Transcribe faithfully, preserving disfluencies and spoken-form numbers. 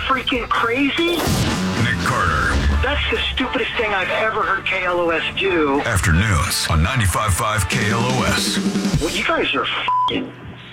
freaking crazy? Nick Carter. That's the stupidest thing I've ever heard K L O S do. Afternoons on ninety-five point five K L O S. Well, you guys are f***ing